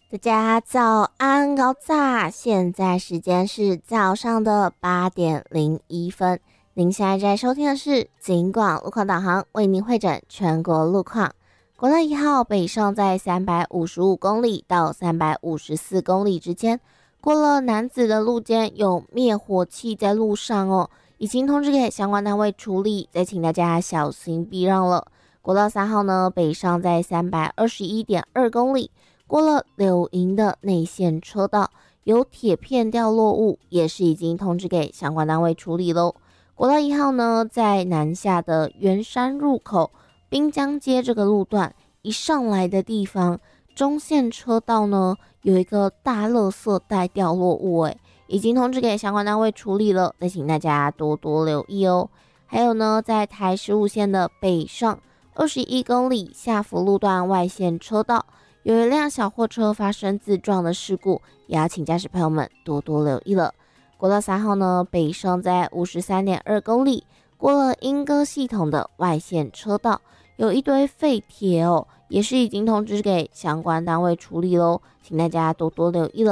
大家早安高早，现在时间是早上的8:01。您现在在收听的是警广路况导航，为您汇整全国路况。国道1号北上在355公里到354公里之间，过了楠梓的路肩有灭火器在路上哦，已经通知给相关单位处理，再请大家小心避让了。国道3号呢，北上在321.2公里，过了柳营的内线车道，有铁片掉落物，也是已经通知给相关单位处理咯。国道1号呢，在南下的圆山入口滨江街这个路段一上来的地方，中线车道呢有一个大垃圾袋掉落物，已经通知给相关单位处理了，再请大家多多留意哦。还有呢，在台15线的北上21公里下福路段外线车道，有一辆小货车发生自撞的事故，也要请驾驶朋友们多多留意了。国道3号呢，北上在53.2公里，过了莺歌系统的外线车道，有一堆废铁哦，也是已经通知给相关单位处理咯，请大家多多留意了。